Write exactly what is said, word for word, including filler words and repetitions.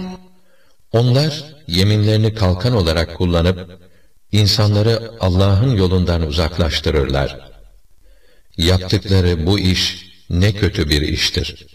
Onlar yeminlerini kalkan olarak kullanıp insanları Allah'ın yolundan uzaklaştırırlar. Yaptıkları bu iş ne kötü bir iştir.